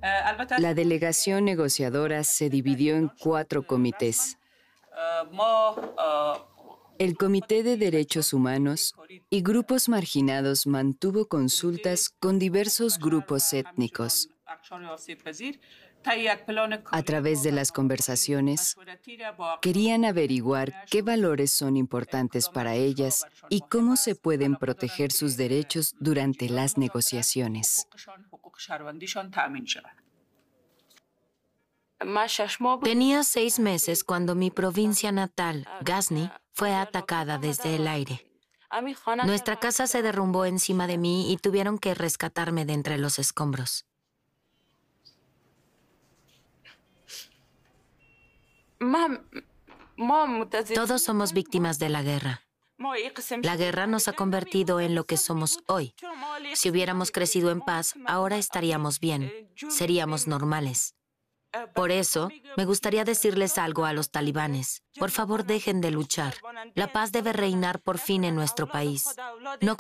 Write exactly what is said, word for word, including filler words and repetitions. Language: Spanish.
La delegación negociadora se dividió en cuatro comités. El Comité de Derechos Humanos y grupos marginados mantuvo consultas con diversos grupos étnicos. A través de las conversaciones, querían averiguar qué valores son importantes para ellas y cómo se pueden proteger sus derechos durante las negociaciones. Tenía seis meses cuando mi provincia natal, Ghazni, fue atacada desde el aire. Nuestra casa se derrumbó encima de mí y tuvieron que rescatarme de entre los escombros. Todos somos víctimas de la guerra. La guerra nos ha convertido en lo que somos hoy. Si hubiéramos crecido en paz, ahora estaríamos bien. Seríamos normales. Por eso, me gustaría decirles algo a los talibanes. Por favor, dejen de luchar. La paz debe reinar por fin en nuestro país. No